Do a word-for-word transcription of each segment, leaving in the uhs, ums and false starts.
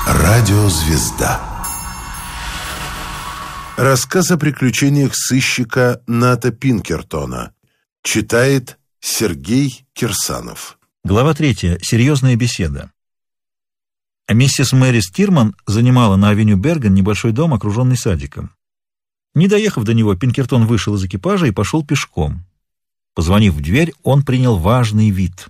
Радиозвезда. Рассказ о приключениях сыщика Ната Пинкертона. Читает Сергей Кирсанов. Глава третья. Серьезная беседа. Миссис Мэри Стирман занимала на авеню Берген небольшой дом, окруженный садиком. Не доехав до него, Пинкертон вышел из экипажа и пошел пешком. Позвонив в дверь, он принял важный вид.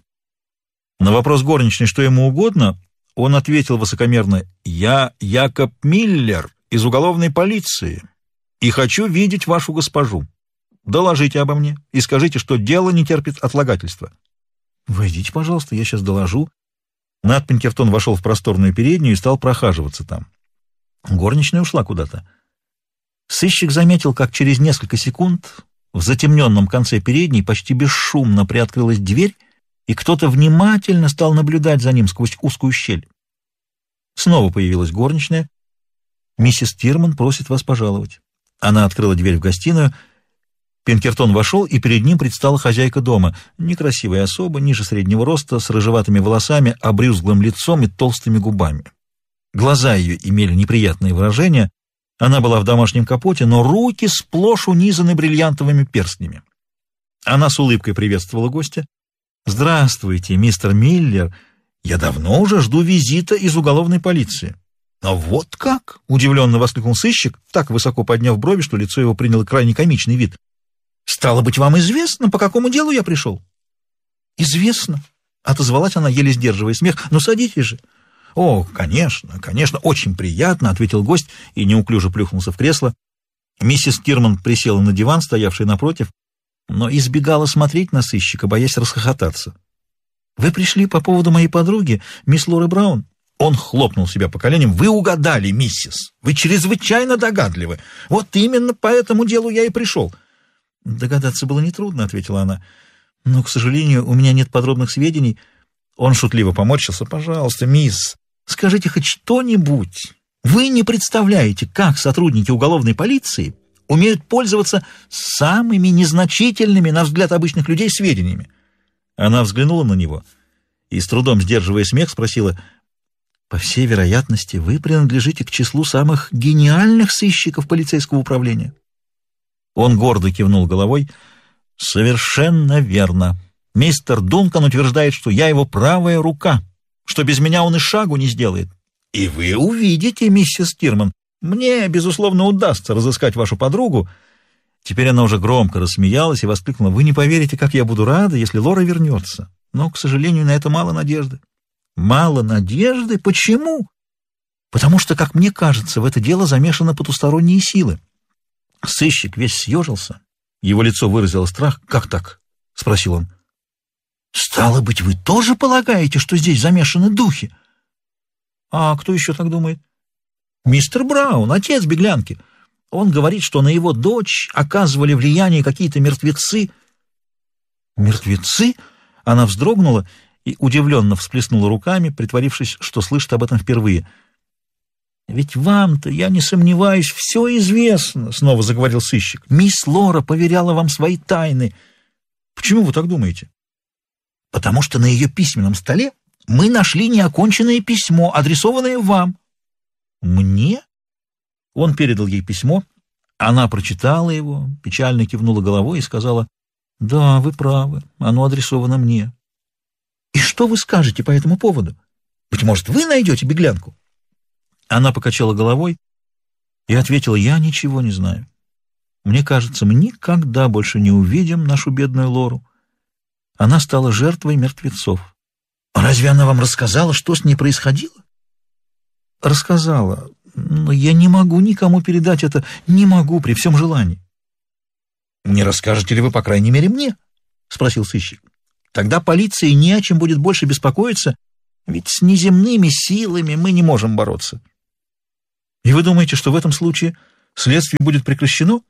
На вопрос горничной, что ему угодно, он ответил высокомерно: «Я Якоб Миллер из уголовной полиции и хочу видеть вашу госпожу. Доложите обо мне и скажите, что дело не терпит отлагательства». «Войдите, пожалуйста, я сейчас доложу». Нат Пинкертон вошел в просторную переднюю и стал прохаживаться там. Горничная ушла куда-то. Сыщик заметил, как через несколько секунд в затемненном конце передней почти бесшумно приоткрылась дверь, и кто-то внимательно стал наблюдать за ним сквозь узкую щель. Снова появилась горничная. «Миссис Стирман просит вас пожаловать». Она открыла дверь в гостиную. Пинкертон вошел, и перед ним предстала хозяйка дома, некрасивая особа, ниже среднего роста, с рыжеватыми волосами, обрюзглым лицом и толстыми губами. Глаза ее имели неприятное выражение. Она была в домашнем капоте, но руки сплошь унизаны бриллиантовыми перстнями. Она с улыбкой приветствовала гостя. «Здравствуйте, мистер Миллер. Я давно уже жду визита из уголовной полиции». «А вот как?» — удивленно воскликнул сыщик, так высоко подняв брови, что лицо его приняло крайне комичный вид. «Стало быть, вам известно, по какому делу я пришел?» «Известно», — отозвалась она, еле сдерживая смех. «Ну, садитесь же». «О, конечно, конечно, очень приятно», — ответил гость и неуклюже плюхнулся в кресло. Миссис Стирман присела на диван, стоявший напротив, но избегала смотреть на сыщика, боясь расхохотаться. «Вы пришли по поводу моей подруги, мисс Лоры Браун?» Он хлопнул себя по коленям. «Вы угадали, миссис! Вы чрезвычайно догадливы! Вот именно по этому делу я и пришел!» «Догадаться было нетрудно», — ответила она. «Но, к сожалению, у меня нет подробных сведений». Он шутливо поморщился. «Пожалуйста, мисс, скажите хоть что-нибудь. Вы не представляете, как сотрудники уголовной полиции умеют пользоваться самыми незначительными, на взгляд обычных людей, сведениями». Она взглянула на него и, с трудом сдерживая смех, спросила: «По всей вероятности, вы принадлежите к числу самых гениальных сыщиков полицейского управления?» Он гордо кивнул головой. «Совершенно верно. Мистер Дункан утверждает, что я его правая рука, что без меня он и шагу не сделает. И вы увидите, миссис Стирман, мне, безусловно, удастся разыскать вашу подругу». Теперь она уже громко рассмеялась и воскликнула: «Вы не поверите, как я буду рада, если Лора вернется. Но, к сожалению, на это мало надежды». «Мало надежды? Почему?» «Потому что, как мне кажется, в это дело замешаны потусторонние силы». Сыщик весь съежился. Его лицо выразило страх. «Как так?» — спросил он. «Стало быть, вы тоже полагаете, что здесь замешаны духи?» «А кто еще так думает?» «Мистер Браун, отец беглянки. Он говорит, что на его дочь оказывали влияние какие-то мертвецы». «Мертвецы?» — она вздрогнула и удивленно всплеснула руками, притворившись, что слышит об этом впервые. «Ведь вам-то, я не сомневаюсь, все известно», — снова заговорил сыщик. «Мисс Лора поверяла вам свои тайны». «Почему вы так думаете?» «Потому что на ее письменном столе мы нашли неоконченное письмо, адресованное вам». «Мне?» Он передал ей письмо. Она прочитала его, печально кивнула головой и сказала: «Да, вы правы, оно адресовано мне». «И что вы скажете по этому поводу? Быть может, вы найдете беглянку?» Она покачала головой и ответила: «Я ничего не знаю. Мне кажется, мы никогда больше не увидим нашу бедную Лору. Она стала жертвой мертвецов». «Разве она вам рассказала, что с ней происходило?» «Рассказала, но я не могу никому передать это, не могу при всем желании». «Не расскажете ли вы, по крайней мере, мне?» — спросил сыщик. «Тогда полиции не о чем будет больше беспокоиться, ведь с неземными силами мы не можем бороться». «И вы думаете, что в этом случае следствие будет прекращено?»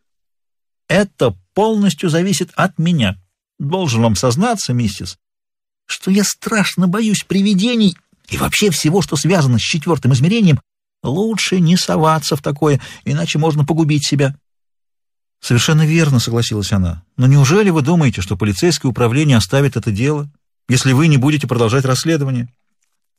«Это полностью зависит от меня. Должен вам сознаться, миссис, что я страшно боюсь привидений и вообще всего, что связано с четвертым измерением. Лучше не соваться в такое, иначе можно погубить себя». «Совершенно верно», — согласилась она. «Но неужели вы думаете, что полицейское управление оставит это дело, если вы не будете продолжать расследование?»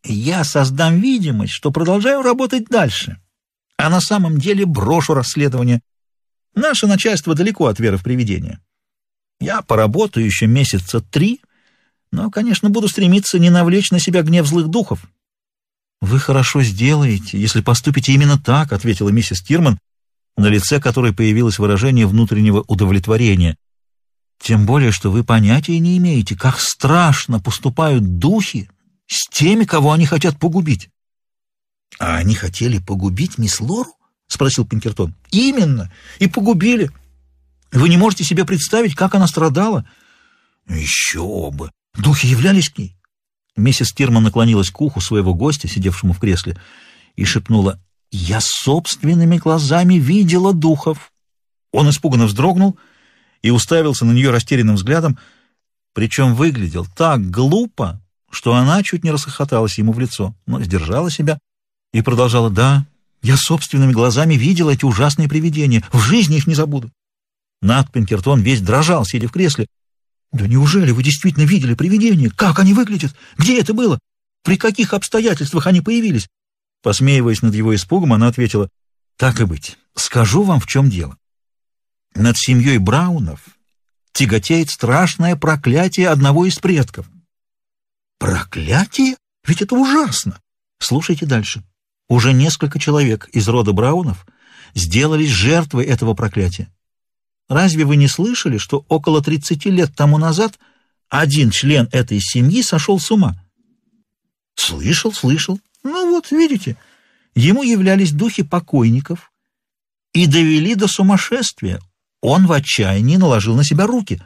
Я создам видимость, что продолжаю работать дальше, а на самом деле брошу расследование. Наше начальство далеко от веры в привидения. Я поработаю еще месяца три, но, конечно, буду стремиться не навлечь на себя гнев злых духов. — Вы хорошо сделаете, если поступите именно так, — ответила миссис Тирман, на лице которой появилось выражение внутреннего удовлетворения. — Тем более, что вы понятия не имеете, как страшно поступают духи с теми, кого они хотят погубить. — А они хотели погубить мисс Лору? — спросил Пинкертон. — Именно, и погубили. Вы не можете себе представить, как она страдала? — Еще бы! Духи являлись к ней. Миссис Тирман наклонилась к уху своего гостя, сидевшему в кресле, и шепнула: «Я собственными глазами видела духов». Он испуганно вздрогнул и уставился на нее растерянным взглядом, причем выглядел так глупо, что она чуть не расхохоталась ему в лицо, но сдержала себя и продолжала: «Да, я собственными глазами видела эти ужасные привидения, в жизни их не забуду». Нат Пинкертон весь дрожал, сидя в кресле. «Да неужели вы действительно видели привидения? Как они выглядят? Где это было? При каких обстоятельствах они появились?» Посмеиваясь над его испугом, она ответила: «Так и быть, скажу вам, в чем дело. Над семьей Браунов тяготеет страшное проклятие одного из предков». «Проклятие? Ведь это ужасно!» Слушайте дальше. Уже несколько человек из рода Браунов сделались жертвой этого проклятия. Разве вы не слышали, что около тридцати лет тому назад один член этой семьи сошел с ума? Слышал, слышал. Ну вот, видите, ему являлись духи покойников и довели до сумасшествия. Он в отчаянии наложил на себя руки.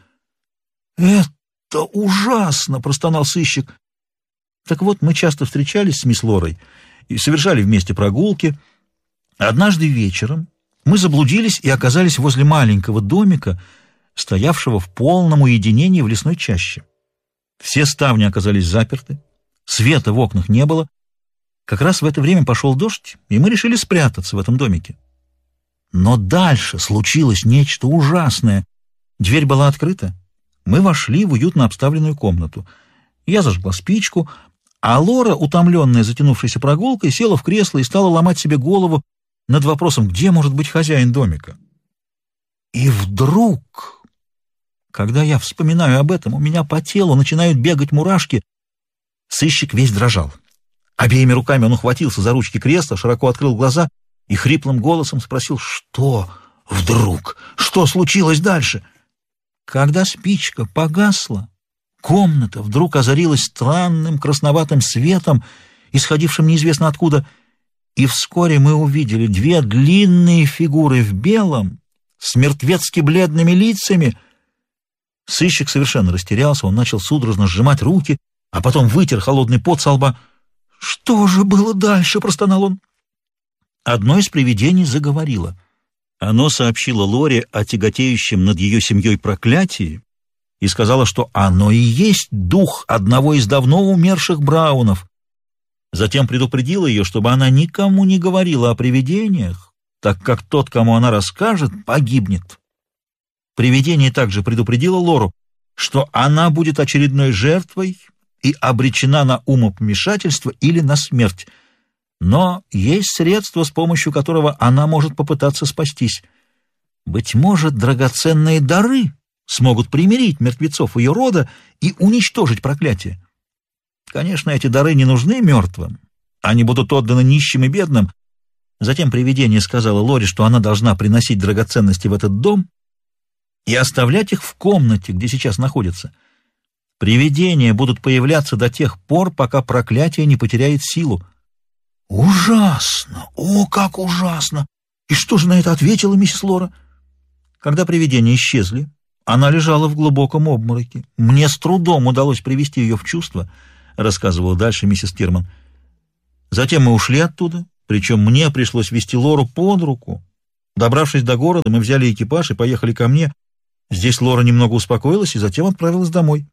«Это ужасно!» — простонал сыщик. Так вот, мы часто встречались с мисс Лорой и совершали вместе прогулки. Однажды вечером мы заблудились и оказались возле маленького домика, стоявшего в полном уединении в лесной чаще. Все ставни оказались заперты, света в окнах не было. Как раз в это время пошел дождь, и мы решили спрятаться в этом домике. Но дальше случилось нечто ужасное. Дверь была открыта. Мы вошли в уютно обставленную комнату. Я зажгла спичку, а Лора, утомленная затянувшейся прогулкой, села в кресло и стала ломать себе голову над вопросом, где может быть хозяин домика. И вдруг, когда я вспоминаю об этом, у меня по телу начинают бегать мурашки. Сыщик весь дрожал. Обеими руками он ухватился за ручки кресла, широко открыл глаза и хриплым голосом спросил: «Что вдруг? Что случилось дальше?» Когда спичка погасла, комната вдруг озарилась странным красноватым светом, исходившим неизвестно откуда, и вскоре мы увидели две длинные фигуры в белом с мертвецки бледными лицами. Сыщик совершенно растерялся, он начал судорожно сжимать руки, а потом вытер холодный пот со лба. «Что же было дальше?» — простонал он. Одно из привидений заговорило. Оно сообщило Лоре о тяготеющем над ее семьей проклятии и сказала, что оно и есть дух одного из давно умерших Браунов. Затем предупредила ее, чтобы она никому не говорила о привидениях, так как тот, кому она расскажет, погибнет. Привидение также предупредило Лору, что она будет очередной жертвой и обречена на умопомешательство или на смерть. Но есть средство, с помощью которого она может попытаться спастись. Быть может, драгоценные дары смогут примирить мертвецов ее рода и уничтожить проклятие. Конечно, эти дары не нужны мертвым. Они будут отданы нищим и бедным. Затем привидение сказала Лоре, что она должна приносить драгоценности в этот дом и оставлять их в комнате, где сейчас находится. Привидения будут появляться до тех пор, пока проклятие не потеряет силу. «Ужасно! О, как ужасно! И что же на это ответила миссис Лора?» Когда привидения исчезли, она лежала в глубоком обмороке. Мне с трудом удалось привести ее в чувство, — рассказывала дальше миссис Тирман. Затем мы ушли оттуда, причем мне пришлось вести Лору под руку. Добравшись до города, мы взяли экипаж и поехали ко мне. Здесь Лора немного успокоилась и затем отправилась домой.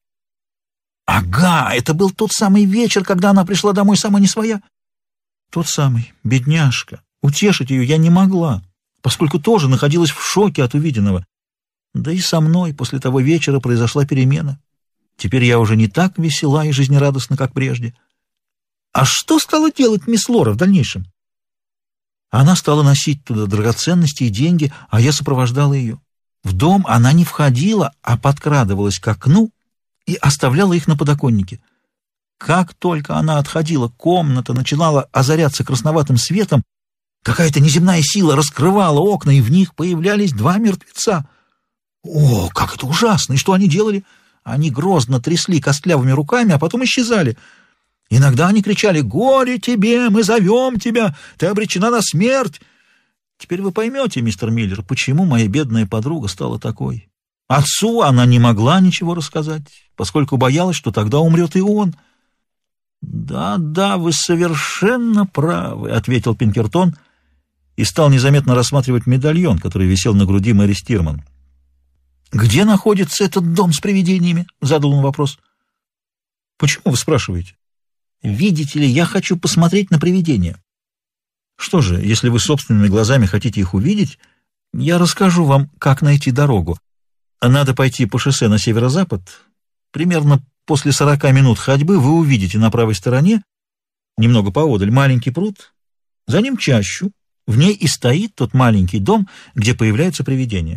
«Ага, это был тот самый вечер, когда она пришла домой сама не своя?» «Тот самый, бедняжка. Утешить ее я не могла, поскольку тоже находилась в шоке от увиденного. Да и со мной после того вечера произошла перемена. Теперь я уже не так весела и жизнерадостна, как прежде». А что стала делать мисс Лора в дальнейшем? Она стала носить туда драгоценности и деньги, а я сопровождала ее. В дом она не входила, а подкрадывалась к окну и оставляла их на подоконнике. Как только она отходила, комната начинала озаряться красноватым светом, какая-то неземная сила раскрывала окна, и в них появлялись два мертвеца. О, как это ужасно! И что они делали? Они грозно трясли костлявыми руками, а потом исчезали. Иногда они кричали: «Горе тебе! Мы зовем тебя! Ты обречена на смерть!» Теперь вы поймете, мистер Миллер, почему моя бедная подруга стала такой. Отцу она не могла ничего рассказать, поскольку боялась, что тогда умрет и он. «Да, да, вы совершенно правы», — ответил Пинкертон и стал незаметно рассматривать медальон, который висел на груди Мэри Стирман. «Где находится этот дом с привидениями?» — задал он вопрос. «Почему вы спрашиваете?» «Видите ли, я хочу посмотреть на привидения». «Что же, если вы собственными глазами хотите их увидеть, я расскажу вам, как найти дорогу. Надо пойти по шоссе на северо-запад. Примерно после сорока минут ходьбы вы увидите на правой стороне, немного поодаль, маленький пруд, за ним чащу, в ней и стоит тот маленький дом, где появляются привидения».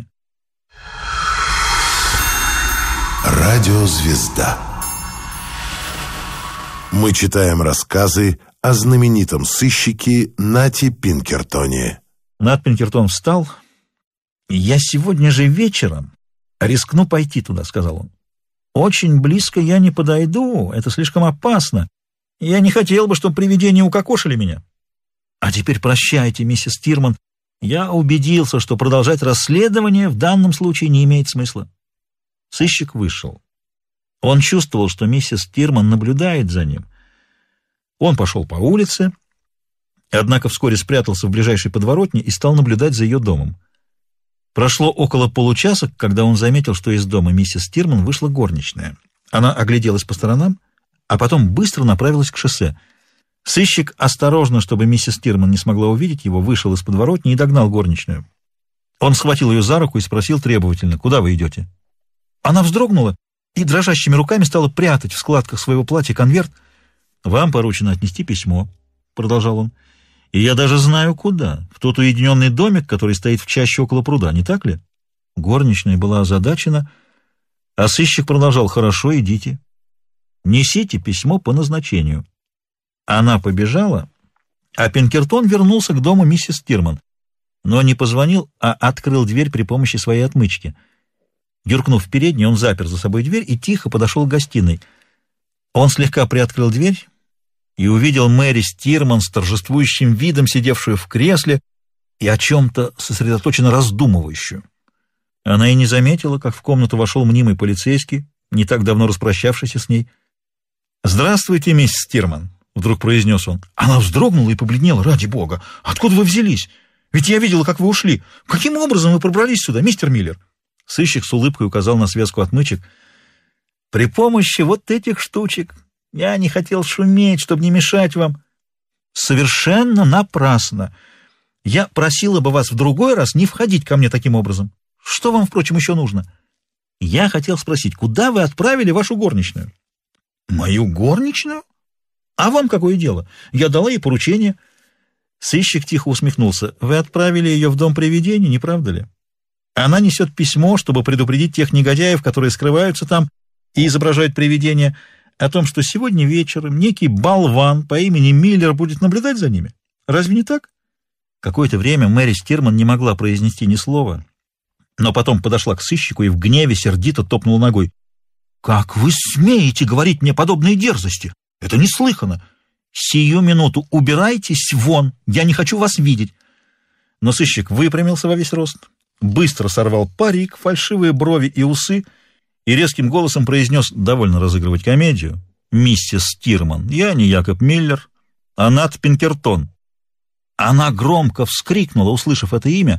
Радиозвезда. Мы читаем рассказы о знаменитом сыщике Нате Пинкертоне. Нат Пинкертон встал. «Я сегодня же вечером рискну пойти туда», — сказал он. «Очень близко я не подойду, это слишком опасно. Я не хотел бы, чтобы привидения укокошили меня. А теперь прощайте, миссис Стирман. Я убедился, что продолжать расследование в данном случае не имеет смысла». Сыщик вышел. Он чувствовал, что миссис Стирман наблюдает за ним. Он пошел по улице, однако вскоре спрятался в ближайшей подворотне и стал наблюдать за ее домом. Прошло около получаса, когда он заметил, что из дома миссис Стирман вышла горничная. Она огляделась по сторонам, а потом быстро направилась к шоссе. Сыщик, осторожно, чтобы миссис Стирман не смогла увидеть его, вышел из подворотни и догнал горничную. Он схватил ее за руку и спросил требовательно: «Куда вы идете?» Она вздрогнула и дрожащими руками стала прятать в складках своего платья конверт. «Вам поручено отнести письмо», — продолжал он. «И я даже знаю, куда. В тот уединенный домик, который стоит в чаще около пруда, не так ли?» Горничная была озадачена, а сыщик продолжал: «Хорошо, идите. Несите письмо по назначению». Она побежала, а Пинкертон вернулся к дому миссис Стирман, но не позвонил, а открыл дверь при помощи своей отмычки. Юркнув в переднюю, он запер за собой дверь и тихо подошел к гостиной. Он слегка приоткрыл дверь и увидел Мэри Стирман с торжествующим видом, сидевшую в кресле и о чем-то сосредоточенно раздумывающую. Она и не заметила, как в комнату вошел мнимый полицейский, не так давно распрощавшийся с ней. «Здравствуйте, мисс Стирман», — вдруг произнес он. Она вздрогнула и побледнела. «Ради бога! Откуда вы взялись? Ведь я видела, как вы ушли. Каким образом вы пробрались сюда, мистер Миллер?» Сыщик с улыбкой указал на связку отмычек. «При помощи вот этих штучек. Я не хотел шуметь, чтобы не мешать вам». «Совершенно напрасно. Я просила бы вас в другой раз не входить ко мне таким образом. Что вам, впрочем, еще нужно?» «Я хотел спросить, куда вы отправили вашу горничную?» «Мою горничную? А вам какое дело? Я дала ей поручение». Сыщик тихо усмехнулся. «Вы отправили ее в дом привидений, не правда ли? Она несет письмо, чтобы предупредить тех негодяев, которые скрываются там и изображают привидения, о том, что сегодня вечером некий болван по имени Миллер будет наблюдать за ними. Разве не так?» Какое-то время Мэри Стирман не могла произнести ни слова, но потом подошла к сыщику и в гневе сердито топнула ногой. «Как вы смеете говорить мне подобные дерзости? Это неслыханно! Сию минуту убирайтесь вон, я не хочу вас видеть!» Но сыщик выпрямился во весь рост, быстро сорвал парик, фальшивые брови и усы и резким голосом произнес: «Довольно разыгрывать комедию, миссис Стирман. Я не Якоб Миллер, а Нат Пинкертон». Она громко вскрикнула, услышав это имя.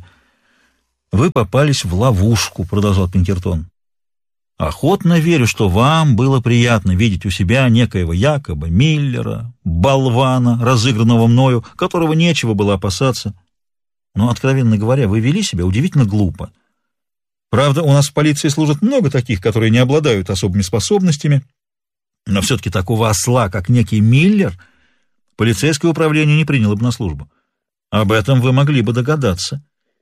«Вы попались в ловушку», — продолжал Пинкертон. «Охотно верю, что вам было приятно видеть у себя некоего Якоба Миллера, болвана, разыгранного мною, которого нечего было опасаться. Но, откровенно говоря, вы вели себя удивительно глупо. Правда, у нас в полиции служит много таких, которые не обладают особыми способностями, но все-таки такого осла, как некий Миллер, полицейское управление не приняло бы на службу. Об этом вы могли бы догадаться.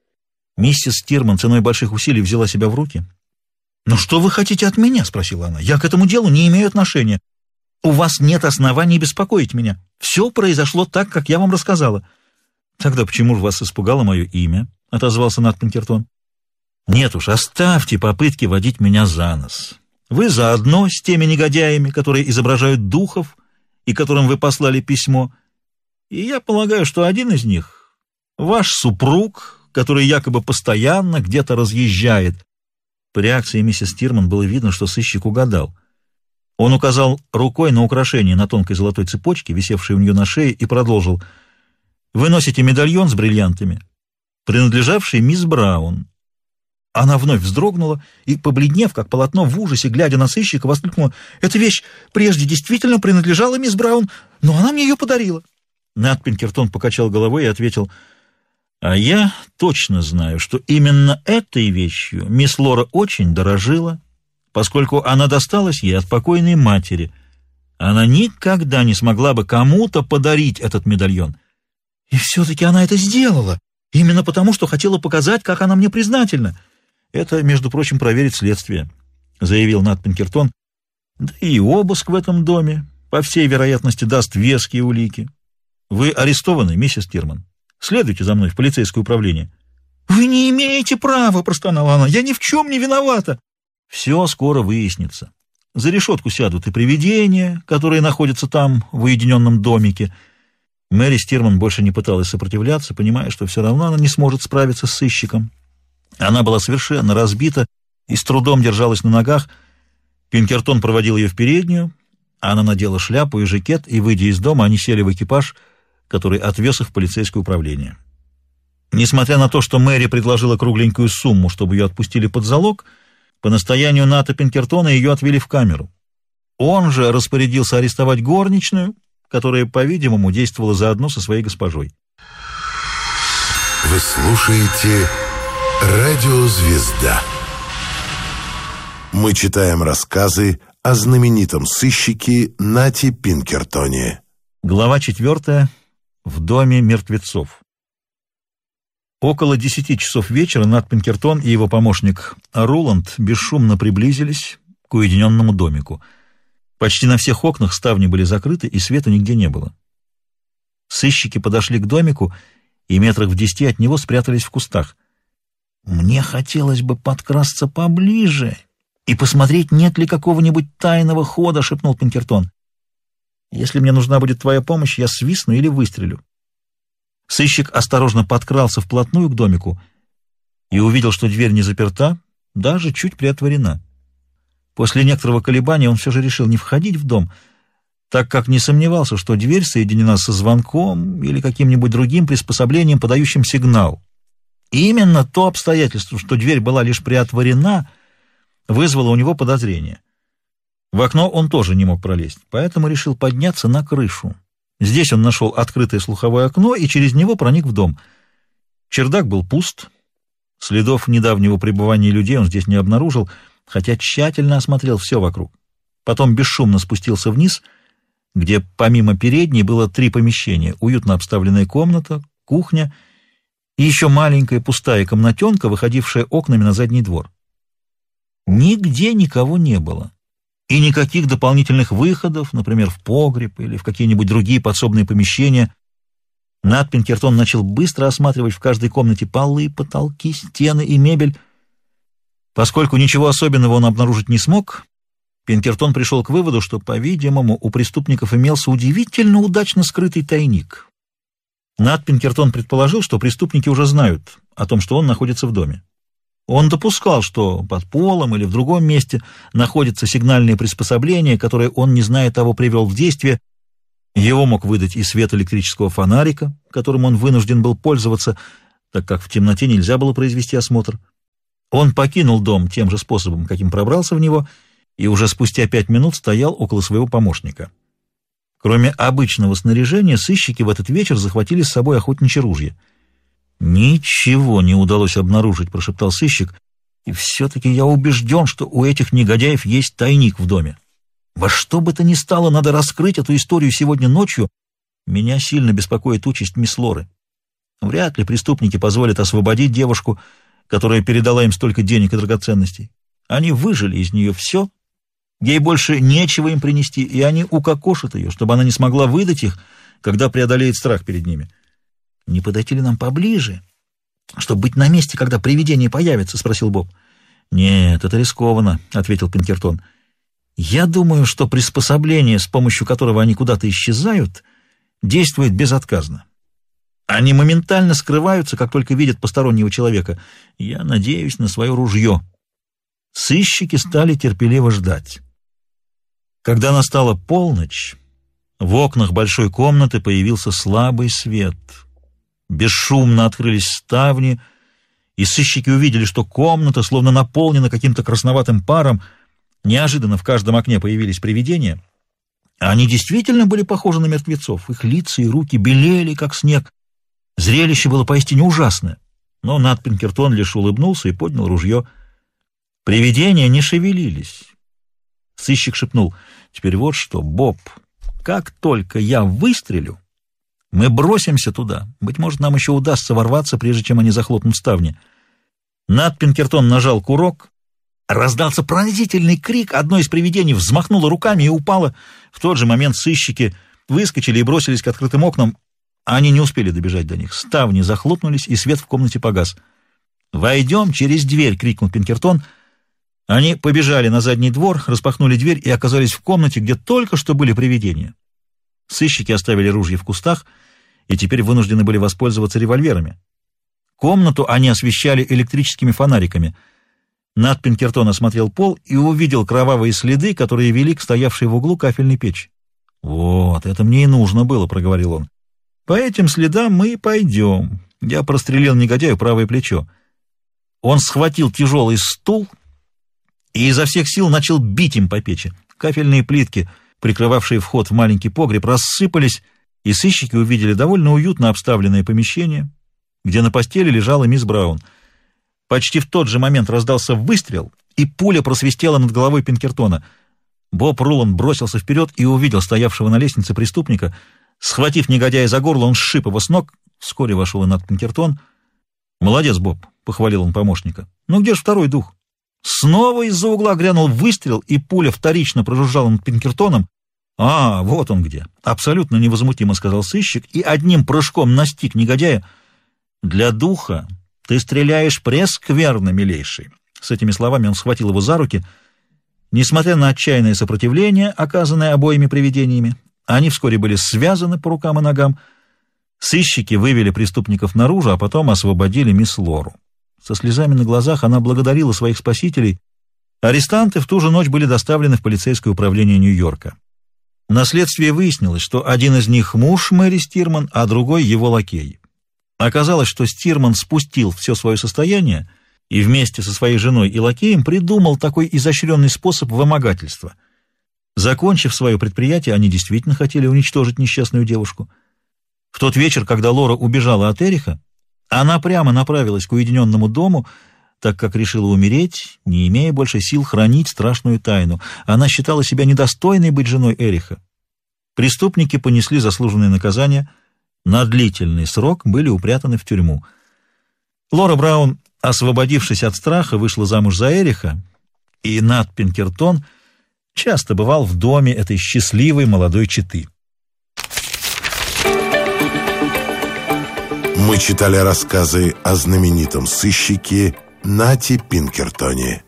Миссис Тирман ценой больших усилий взяла себя в руки. «Ну что вы хотите от меня?» — спросила она. «Я к этому делу не имею отношения. У вас нет оснований беспокоить меня. Все произошло так, как я вам рассказала». «Тогда почему же вас испугало мое имя?» — отозвался Нат Пинкертон. «Нет уж, оставьте попытки водить меня за нос. Вы заодно с теми негодяями, которые изображают духов и которым вы послали письмо. И я полагаю, что один из них — ваш супруг, который якобы постоянно где-то разъезжает». По реакции миссис Тирман было видно, что сыщик угадал. Он указал рукой на украшение на тонкой золотой цепочке, висевшей у нее на шее, и продолжил. «Вы носите медальон с бриллиантами, принадлежавший мисс Браун». Она вновь вздрогнула и, побледнев, как полотно, в ужасе, глядя на сыщика, воскликнула: «Эта вещь прежде действительно принадлежала мисс Браун, но она мне ее подарила». Нат Пинкертон покачал головой и ответил: «А я точно знаю, что именно этой вещью мисс Лора очень дорожила, поскольку она досталась ей от покойной матери. Она никогда не смогла бы кому-то подарить этот медальон. И все-таки она это сделала, именно потому, что хотела показать, как она мне признательна. Это, между прочим, проверит следствие», — заявил Нат Пинкертон. «Да и обыск в этом доме, по всей вероятности, даст веские улики. Вы арестованы, миссис Тирман. Следуйте за мной в полицейское управление». «Вы не имеете права», — простонала она. «Я ни в чем не виновата». «Все скоро выяснится. За решетку сядут и привидения, которые находятся там, в уединенном домике». Мэри Стирман больше не пыталась сопротивляться, понимая, что все равно она не сможет справиться с сыщиком. Она была совершенно разбита и с трудом держалась на ногах. Пинкертон проводил ее в переднюю, она надела шляпу и жакет, и, выйдя из дома, они сели в экипаж, который отвез их в полицейское управление. Несмотря на то, что Мэри предложила кругленькую сумму, чтобы ее отпустили под залог, по настоянию Ната Пинкертона ее отвели в камеру. Он же распорядился арестовать горничную, которая, по-видимому, действовала заодно со своей госпожой. Вы слушаете «Радио Звезда». Мы читаем рассказы о знаменитом сыщике Нате Пинкертоне. Глава четвертая. В доме мертвецов. Около десяти часов вечера Нат Пинкертон и его помощник Руланд бесшумно приблизились к уединенному домику. Почти на всех окнах ставни были закрыты, и света нигде не было. Сыщики подошли к домику и метрах в десяти от него спрятались в кустах. «Мне хотелось бы подкрасться поближе и посмотреть, нет ли какого-нибудь тайного хода», — шепнул Пинкертон. «Если мне нужна будет твоя помощь, я свистну или выстрелю». Сыщик осторожно подкрался вплотную к домику и увидел, что дверь не заперта, даже чуть приотворена. После некоторого колебания он все же решил не входить в дом, так как не сомневался, что дверь соединена со звонком или каким-нибудь другим приспособлением, подающим сигнал. И именно то обстоятельство, что дверь была лишь приотворена, вызвало у него подозрение. В окно он тоже не мог пролезть, поэтому решил подняться на крышу. Здесь он нашел открытое слуховое окно и через него проник в дом. Чердак был пуст, следов недавнего пребывания людей он здесь не обнаружил, хотя тщательно осмотрел все вокруг. Потом бесшумно спустился вниз, где помимо передней было три помещения: уютно обставленная комната, кухня и еще маленькая пустая комнатенка, выходившая окнами на задний двор. Нигде никого не было. И никаких дополнительных выходов, например, в погреб или в какие-нибудь другие подсобные помещения. Нат Пинкертон начал быстро осматривать в каждой комнате полы, потолки, стены и мебель. Поскольку ничего особенного он обнаружить не смог, Пинкертон пришел к выводу, что, по-видимому, у преступников имелся удивительно удачно скрытый тайник. Нат Пинкертон предположил, что преступники уже знают о том, что он находится в доме. Он допускал, что под полом или в другом месте находится сигнальное приспособление, которое он, не зная того, привел в действие. Его мог выдать и свет электрического фонарика, которым он вынужден был пользоваться, так как в темноте нельзя было произвести осмотр. Он покинул дом тем же способом, каким пробрался в него, и уже спустя пять минут стоял около своего помощника. Кроме обычного снаряжения, сыщики в этот вечер захватили с собой охотничье ружье. «Ничего не удалось обнаружить», — прошептал сыщик, «и все-таки я убежден, что у этих негодяев есть тайник в доме. Во что бы то ни стало, надо раскрыть эту историю сегодня ночью, Меня сильно беспокоит участь мисс Лоры. Вряд ли преступники позволят освободить девушку, которая передала им столько денег и драгоценностей. Они выжили из нее все, ей больше нечего им принести, и они укокошат ее, чтобы она не смогла выдать их, когда преодолеет страх перед ними. «Не подойти ли нам поближе, чтобы быть на месте, когда привидение появится?» — спросил Боб. «Нет, это рискованно», — ответил Пинкертон. «Я думаю, что приспособление, с помощью которого они куда-то исчезают, действует безотказно. Они моментально скрываются, как только видят постороннего человека. Я надеюсь на свое ружье». Сыщики стали терпеливо ждать. Когда настала полночь, в окнах большой комнаты появился слабый свет. Бесшумно открылись ставни, и сыщики увидели, что комната словно наполнена каким-то красноватым паром. Неожиданно в каждом окне появились привидения. Они действительно были похожи на мертвецов. Их лица и руки белели, как снег. Зрелище было поистине ужасное. Но Нат Пинкертон лишь улыбнулся и поднял ружье. Привидения не шевелились. Сыщик шепнул: «Теперь вот что, Боб, как только я выстрелю, мы бросимся туда. Быть может, нам еще удастся ворваться, прежде чем они захлопнут ставни». Нат Пинкертон нажал курок. Раздался пронзительный крик. Одно из привидений взмахнуло руками и упало. В тот же момент сыщики выскочили и бросились к открытым окнам. Они не успели добежать до них. Ставни захлопнулись, и свет в комнате погас. «Войдем через дверь!» — крикнул Пинкертон. Они побежали на задний двор, распахнули дверь и оказались в комнате, где только что были привидения. Сыщики оставили ружья в кустах и теперь вынуждены были воспользоваться револьверами. Комнату они освещали электрическими фонариками. Нат Пинкертон осмотрел пол и увидел кровавые следы, которые вели к стоявшей в углу кафельной печи. «Вот, это мне и нужно было», — проговорил он. «По этим следам мы и пойдем». Я прострелил негодяю правое плечо. Он схватил тяжелый стул и изо всех сил начал бить им по печи. Кафельные плитки, прикрывавшие вход в маленький погреб, рассыпались, и сыщики увидели довольно уютно обставленное помещение, где на постели лежала мисс Браун. Почти в тот же момент раздался выстрел, и пуля просвистела над головой Пинкертона. Боб Руланд бросился вперед и увидел стоявшего на лестнице преступника. Схватив негодяя за горло, он сшиб его с ног. Вскоре вошел и Нат Пинкертон. «Молодец, Боб», — похвалил он помощника. «Ну где же второй дух?» Снова из-за угла грянул выстрел, и пуля вторично прожужжала над Пинкертоном. «А, вот он где!» — абсолютно невозмутимо сказал сыщик и одним прыжком настиг негодяя. «Для духа ты стреляешь прескверно, милейший!» С этими словами он схватил его за руки. Несмотря на отчаянное сопротивление, оказанное обоими привидениями, они вскоре были связаны по рукам и ногам. Сыщики вывели преступников наружу, а потом освободили мисс Лору. Со слезами на глазах она благодарила своих спасителей. Арестанты в ту же ночь были доставлены в полицейское управление Нью-Йорка. На следствии выяснилось, что один из них муж Мэри Стирман, а другой его лакей. Оказалось, что Стирман спустил все свое состояние и вместе со своей женой и лакеем придумал такой изощренный способ вымогательства. Закончив свое предприятие, они действительно хотели уничтожить несчастную девушку. В тот вечер, когда Лора убежала от Эриха, она прямо направилась к уединенному дому, так как решила умереть, не имея больше сил хранить страшную тайну. Она считала себя недостойной быть женой Эриха. Преступники понесли заслуженное наказание, на длительный срок были упрятаны в тюрьму. Лора Браун, освободившись от страха, вышла замуж за Эриха, и Нат Пинкертон часто бывал в доме этой счастливой молодой четы. Мы читали рассказы о знаменитом сыщике Нате Пинкертоне.